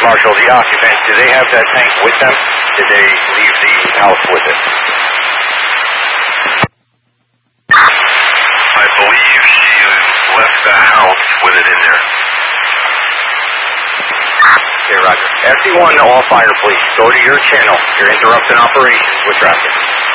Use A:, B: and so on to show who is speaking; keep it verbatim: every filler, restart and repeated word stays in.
A: Marshal, the occupants, do they have that tank with them? Did they leave the house with it?
B: I believe she left the house with it in there.
A: Okay, roger. F D one, all fire, please. Go to your channel. You're interrupting operations with traffic.